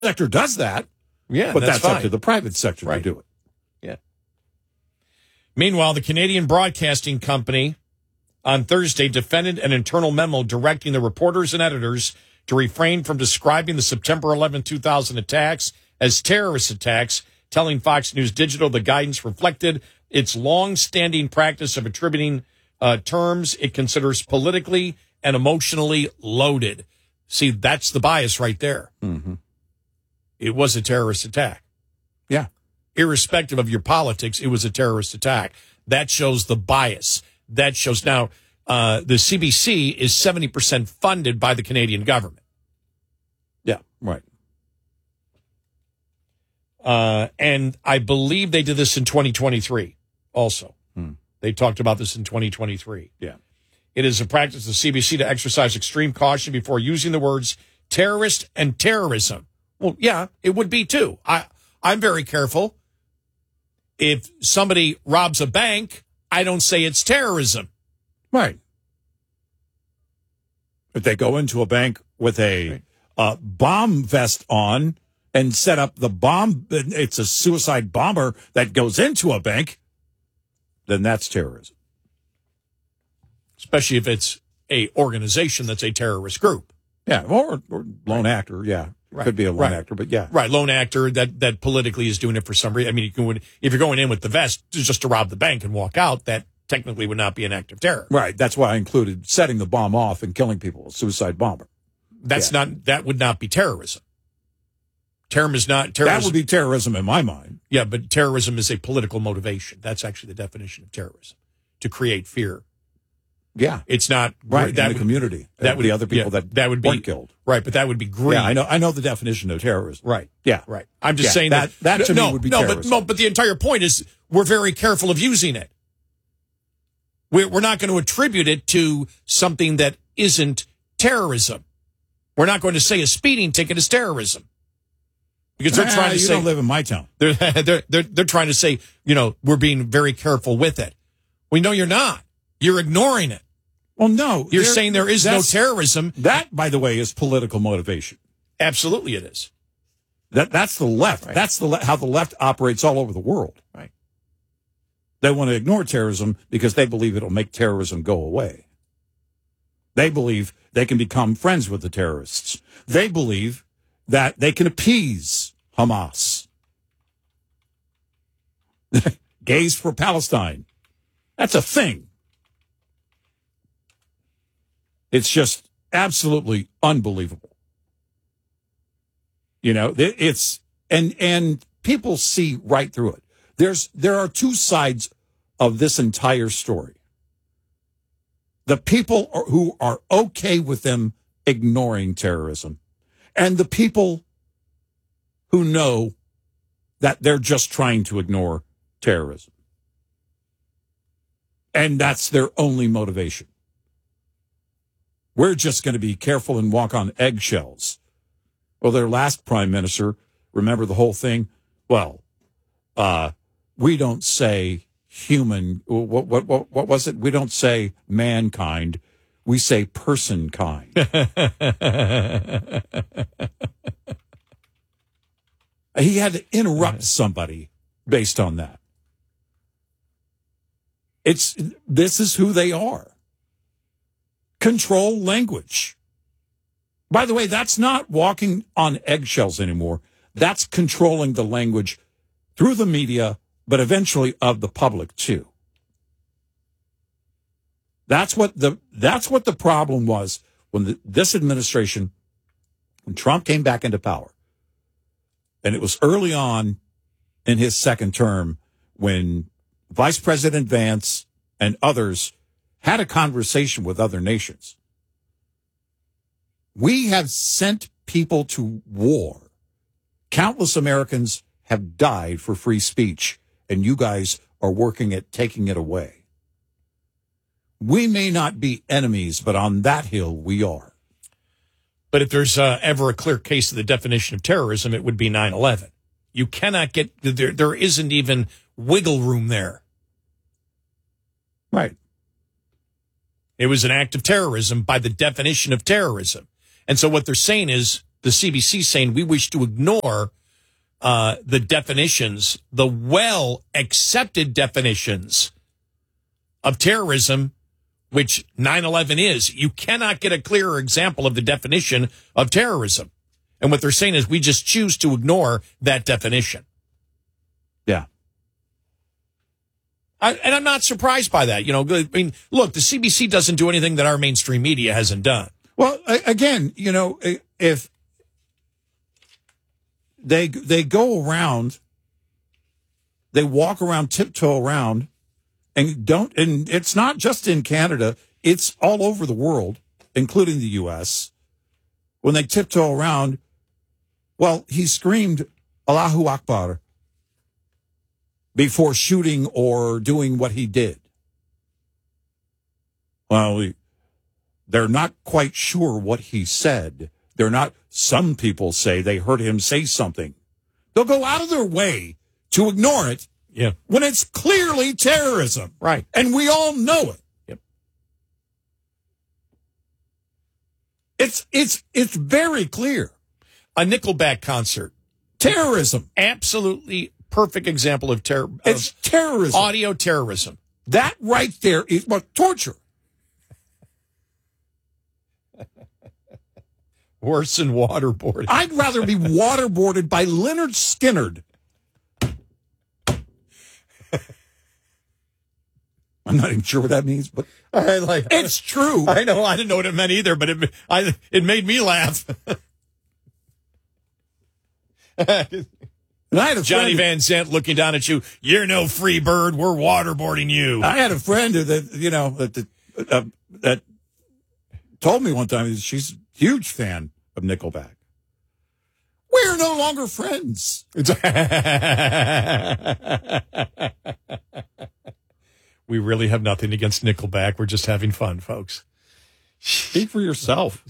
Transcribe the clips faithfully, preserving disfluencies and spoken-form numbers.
sector does that. Yeah, but that's, that's fine. up to the private sector Right. to do it. Yeah. Meanwhile, the Canadian Broadcasting Company on Thursday defended an internal memo directing the reporters and editors to refrain from describing the September eleventh, two thousand attacks as terrorist attacks, telling Fox News Digital the guidance reflected its long-standing practice of attributing uh, terms it considers politically and emotionally loaded. See, that's the bias right there. Mm-hmm. It was a terrorist attack. Yeah. Irrespective of your politics, it was a terrorist attack. That shows the bias. That shows now uh, the C B C is seventy percent funded by the Canadian government. Yeah, right. Uh, and I believe they did this in twenty twenty-three also. Hmm. They talked about this in twenty twenty-three. Yeah. It is a practice of the C B C to exercise extreme caution before using the words terrorist and terrorism. Well, yeah, it would be too. I, I'm very careful. If somebody robs a bank, I don't say it's terrorism. Right. If they go into a bank with a Right. uh, bomb vest on and set up the bomb, it's a suicide bomber that goes into a bank, then that's terrorism. Especially if it's a organization that's a terrorist group. Yeah, or, or lone right. actor, yeah. Right. Could be a lone right. actor, but yeah. Right, lone actor that, that politically is doing it for some reason. I mean, you can, if you're going in with the vest just to rob the bank and walk out, that technically would not be an act of terror. Right, that's why I included setting the bomb off and killing people, a suicide bomber. That's yeah. not, that would not be terrorism. Terrorism is not terrorism. That would be terrorism in my mind. Yeah, but terrorism is a political motivation. That's actually the definition of terrorism, to create fear. Yeah, it's not right that in would, the community. That would be other people yeah, that that would be weren't killed. Right, but that would be greed. Yeah, I know. I know the definition of terrorism. Right. Yeah. Right. I'm just yeah, saying that that that to no, me would be no, terrorism. but no, but the entire point is we're very careful of using it. We're we're not going to attribute it to something that isn't terrorism. We're not going to say a speeding ticket is terrorism. Because they're ah, trying to you say, don't live in my town. They're, they're, they're, they're trying to say, you know, we're being very careful with it. We know you're not. You're ignoring it. Well, no. You're saying there is no terrorism. That, by the way, is political motivation. Absolutely it is. That That's the left. Right. That's the le- how the left operates all over the world. Right. They want to ignore terrorism because they believe it'll make terrorism go away. They believe they can become friends with the terrorists. They believe that they can appease Hamas. Gays for Palestine. That's a thing. It's just absolutely unbelievable. You know, it's, and, and people see right through it. There's, there are two sides of this entire story. The people are, who are okay with them ignoring terrorism, and the people who know that they're just trying to ignore terrorism. And that's their only motivation. We're just going to be careful and walk on eggshells. Well, their last prime minister, remember the whole thing? Well, uh, we don't say human. What, what, what, what was it? We don't say mankind. We say person kind. He had to interrupt somebody based on that. It's, this is who they are. Control language. By the way, that's not walking on eggshells anymore. That's controlling the language through the media, but eventually of the public too. That's what the, that's what the problem was when the, this administration, when Trump came back into power. And it was early on in his second term when Vice President Vance and others had a conversation with other nations. We have sent people to war. Countless Americans have died for free speech, and you guys are working at taking it away. We may not be enemies, but on that hill we are. But if there's uh, ever a clear case of the definition of terrorism, it would be nine eleven. You cannot get, there, there isn't even wiggle room there. Right. It was an act of terrorism by the definition of terrorism. And so what they're saying is the C B C saying we wish to ignore uh, the definitions, the well-accepted definitions of terrorism, which nine eleven is. You cannot get a clearer example of the definition of terrorism. And what they're saying is we just choose to ignore that definition. Yeah. I, and I'm not surprised by that. You know, I mean, look, the C B C doesn't do anything that our mainstream media hasn't done. Well, again, you know, if they they go around, they walk around, tiptoe around, and don't, and it's not just in Canada, it's all over the world, including the U S. When they tiptoe around, well, he screamed Allahu Akbar before shooting or doing what he did. Well, they're not quite sure what he said. They're not, some people say they heard him say something. They'll go out of their way to ignore it yeah. when it's clearly terrorism. Right. And we all know it. Yep. It's, it's, it's very clear. A Nickelback concert. Terrorism. Absolutely perfect example of terror. It's terrorism. Audio terrorism. That right there is what torture. Worse than waterboarding. I'd rather be waterboarded by Leonard Skinner. I'm not even sure what that means, but I like it's true. I know. I didn't know what it meant either, but it I, it made me laugh. And I had a Johnny friend, Van Zant looking down at you. You're no free bird. We're waterboarding you. I had a friend that, you know, that, uh, that told me one time she's a huge fan of Nickelback. We're no longer friends. We really have nothing against Nickelback. We're just having fun, folks. Speak for yourself.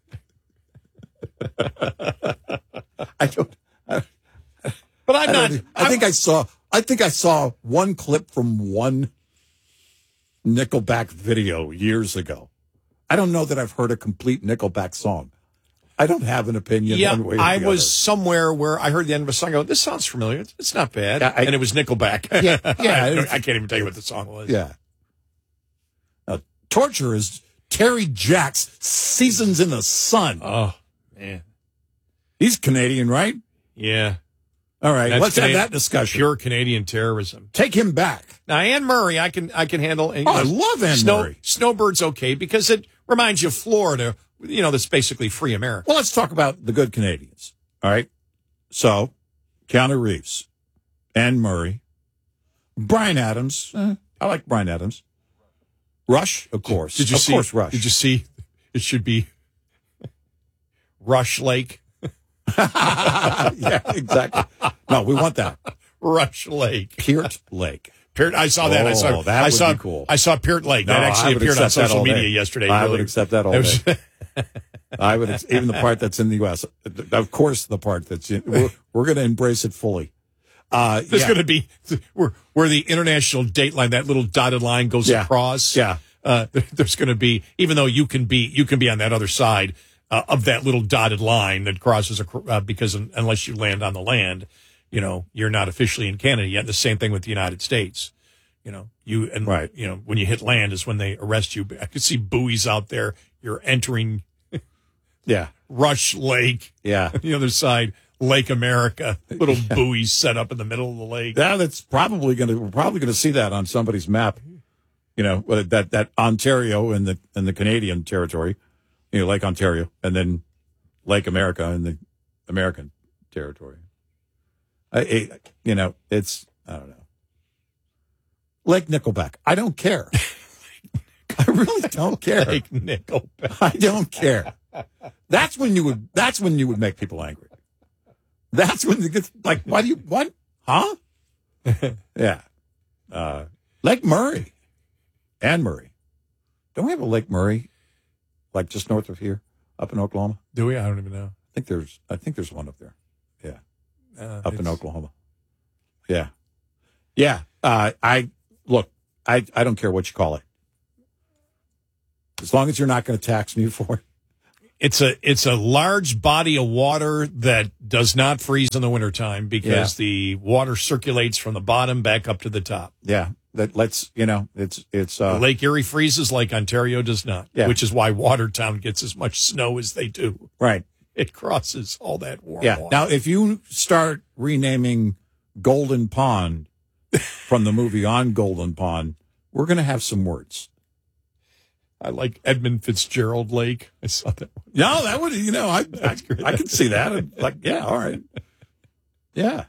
I don't. I, but I'm I not. don't, I think I saw. I think I saw one clip from one Nickelback video years ago. I don't know that I've heard a complete Nickelback song. I don't have an opinion Yeah, one way or I the was other. somewhere where I heard the end of a song. I go, this sounds familiar. It's, it's not bad. Yeah, I- and it was Nickelback. Yeah, yeah. I, I can't even tell you what the song was. Yeah. Now, torture is Terry Jacks' Seasons in the Sun. Oh, man. He's Canadian, right? Yeah. All right, That's let's Canadian- have that discussion. Pure Canadian terrorism. Take him back. Now, Anne Murray, I can I can handle. And, Oh, I love Anne Snow, Murray. Snowbird's okay because it reminds you of Florida. You know, that's basically free America. Well, let's talk about the good Canadians. All right. So, Keanu Reeves, Anne Murray, Bryan Adams. Eh, I like Bryan Adams. Rush, of course. Did you of see? course, Rush. Did you see? It should be Rush Lake. Yeah, exactly. No, we want that. Rush Lake. Peart Lake. Peart, I saw that. I saw. Oh, that I would saw. be cool. I saw Peart Lake. No, that I actually would appeared on accept that social all day. media yesterday. I Really. would accept that all It was- day. I would, ex- even the part that's in the U S Of course, the part that's in, we're, we're going to embrace it fully. Uh, There's yeah. going to be where where the international date line, that little dotted line goes Yeah. across. Yeah. Uh, there's going to be, even though you can be you can be on that other side uh, of that little dotted line that crosses acro- uh, because un- unless you land on the land, you know, you're not officially in Canada yet. The same thing with the United States. You know, you and Right. you know when you hit land is when they arrest you. I could see buoys out there. You're entering Yeah. Rush Lake. Yeah. The other side, Lake America. Little buoys set up in the middle of the lake. Yeah, that's probably going to, we're probably going to see that on somebody's map. You know, uh, that, that Ontario and the, and the Canadian territory, you know, Lake Ontario, and then Lake America and the American territory. I, I you know, it's, I don't know. Lake Nickelback. I don't care. I really don't care. Lake Nickelback. I don't care. That's when you would, that's when you would make people angry. That's when it gets like, why do you, what? Huh? Yeah. Uh, Lake Murray. Anne Murray. Don't we have a Lake Murray, like just north of here, up in Oklahoma? Do we? I don't even know. I think there's, I think there's one up there. Yeah. Uh, Up in it's- Oklahoma. Yeah. Yeah. Uh, I, look, I, I don't care what you call it. As long as you're not going to tax me for it, It's a it's a large body of water that does not freeze in the wintertime because Yeah. the water circulates from the bottom back up to the top. Yeah, that lets you know it's it's uh, Lake Erie freezes like Ontario does not, Yeah. which is why Watertown gets as much snow as they do. right. It crosses all that warm Yeah. water. Now, if you start renaming Golden Pond from the movie On Golden Pond, we're going to have some words. I like Edmund Fitzgerald Lake. I saw that one. No, that would you know I I, I can see that. Like, yeah, all right, yeah,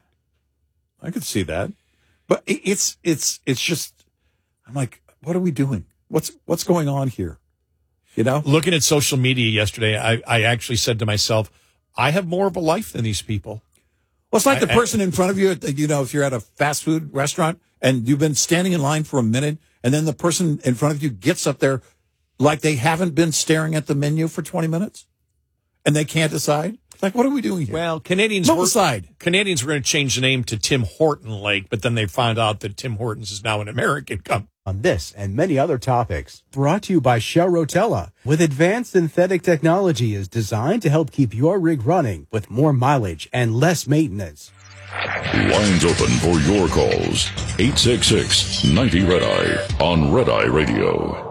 I could see that. But it, it's it's it's just I'm like, what are we doing? What's what's going on here? You know, Looking at social media yesterday, I, I actually said to myself, I have more of a life than these people. well, it's like the I- I- person in front of you. At the, you know, if you're at a fast food restaurant and you've been standing in line for a minute, and then the person in front of you gets up there like they haven't been staring at the menu for twenty minutes, and they can't decide. Like, what are we doing here? Well, Canadians Move were, aside. Canadians were going to change the name to Tim Horton Lake, but then they found out that Tim Hortons is now an American company. On this and many other topics, brought to you by Shell Rotella. With advanced synthetic technology is designed to help keep your rig running with more mileage and less maintenance. Lines open for your calls. eight six six, nine zero Red Eye on Red Eye Radio.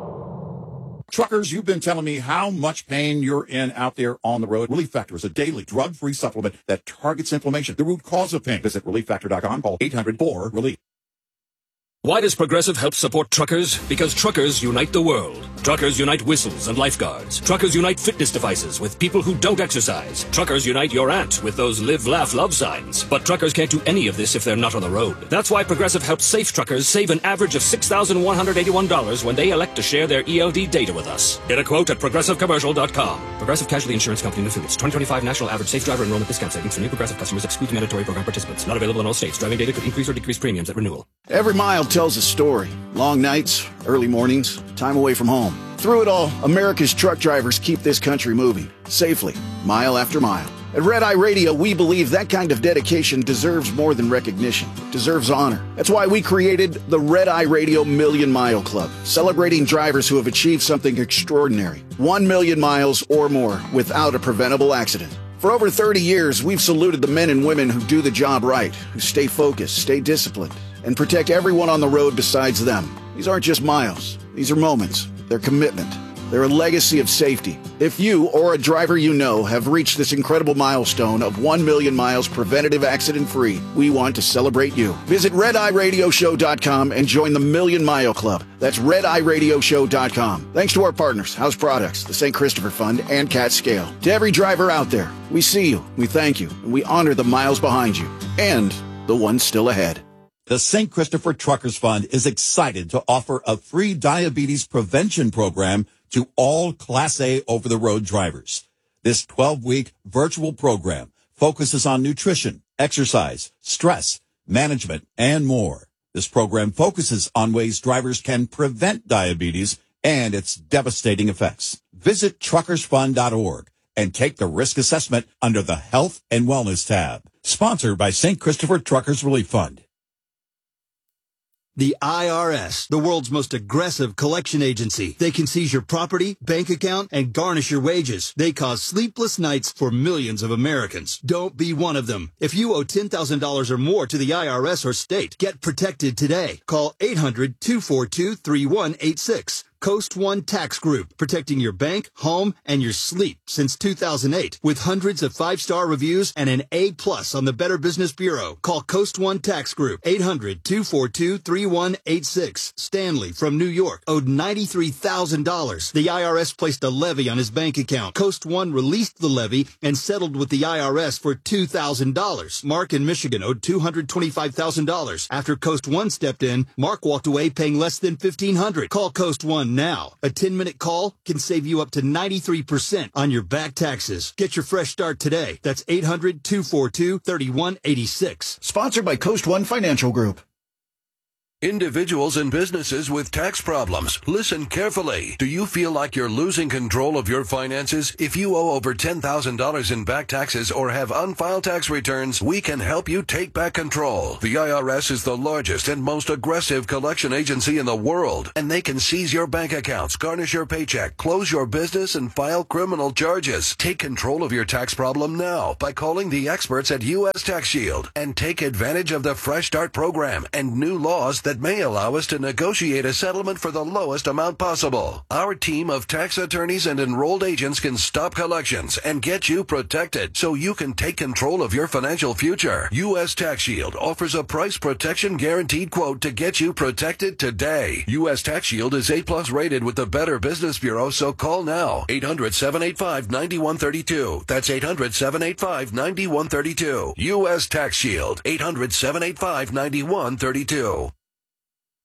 Truckers, you've been telling me how much pain you're in out there on the road. Relief Factor is a daily drug-free supplement that targets inflammation, the root cause of pain. Visit relief factor dot com. Call eight hundred four relief. Why does Progressive help support truckers? Because truckers unite the world. Truckers unite whistles and lifeguards. Truckers unite fitness devices with people who don't exercise. Truckers unite your aunt with those live, laugh, love signs. But truckers can't do any of this if they're not on the road. That's why Progressive helps safe truckers save an average of six thousand one hundred eighty-one dollars when they elect to share their E L D data with us. Get a quote at progressive commercial dot com. Progressive Casualty Insurance Company and Affiliates. twenty twenty-five National Average Safe Driver Enrollment Discount Savings for new Progressive customers excludes mandatory program participants. Not available in all states. Driving data could increase or decrease premiums at renewal. Every mile tells a story. Long nights, early mornings, time away from home. Through it all, America's truck drivers keep this country moving, safely, mile after mile. At Red Eye Radio, we believe that kind of dedication deserves more than recognition. It deserves honor. That's why we created the Red Eye Radio Million Mile Club, celebrating drivers who have achieved something extraordinary. One million miles or more without a preventable accident. For over thirty years, we've saluted the men and women who do the job right, who stay focused, stay disciplined, and protect everyone on the road besides them. These aren't just miles. These are moments. They're commitment. They're a legacy of safety. If you or a driver you know have reached this incredible milestone of one million miles preventative accident-free, we want to celebrate you. Visit red eye radio show dot com and join the Million Mile Club. That's red eye radio show dot com. Thanks to our partners, House Products, the Saint Christopher Fund, and Cat Scale. To every driver out there, we see you, we thank you, and we honor the miles behind you and the ones still ahead. The Saint Christopher Truckers Fund is excited to offer a free diabetes prevention program to all Class A over-the-road drivers. This twelve-week virtual program focuses on nutrition, exercise, stress, management, and more. This program focuses on ways drivers can prevent diabetes and its devastating effects. Visit truckers fund dot org and take the risk assessment under the Health and Wellness tab. Sponsored by Saint Christopher Truckers Relief Fund. The I R S, the world's most aggressive collection agency. They can seize your property, bank account, and garnish your wages. They cause sleepless nights for millions of Americans. Don't be one of them. If you owe ten thousand dollars or more to the I R S or state, get protected today. Call eight hundred, two four two, three one eight six. Coast One Tax Group, protecting your bank, home, and your sleep since two thousand eight. With hundreds of five-star reviews and an A plus on the Better Business Bureau. Call Coast One Tax Group, eight hundred, two four two, three one eight six. Stanley from New York owed ninety-three thousand dollars. The I R S placed a levy on his bank account. Coast One released the levy and settled with the I R S for two thousand dollars. Mark in Michigan owed two hundred twenty-five thousand dollars. After Coast One stepped in, Mark walked away paying less than fifteen hundred dollars. Call Coast One now. A ten-minute call can save you up to ninety-three percent on your back taxes. Get your fresh start today. That's eight hundred, two four two, three one eight six. Sponsored by Coast One Financial Group. Individuals and businesses with tax problems, listen carefully. Do you feel like you're losing control of your finances? If you owe over ten thousand dollars in back taxes or have unfiled tax returns, we can help you take back control. The I R S is the largest and most aggressive collection agency in the world, and they can seize your bank accounts, garnish your paycheck, close your business, and file criminal charges. Take control of your tax problem now by calling the experts at U S Tax Shield and take advantage of the Fresh Start program and new laws that may allow us to negotiate a settlement for the lowest amount possible. Our team of tax attorneys and enrolled agents can stop collections and get you protected so you can take control of your financial future. U S Tax Shield offers a price protection guaranteed quote to get you protected today. U S Tax Shield is A plus rated with the Better Business Bureau, so call now. eight hundred, seven eight five, nine one three two. That's eight hundred, seven eight five, nine one three two. U S Tax Shield. eight hundred, seven eight five, nine one three two.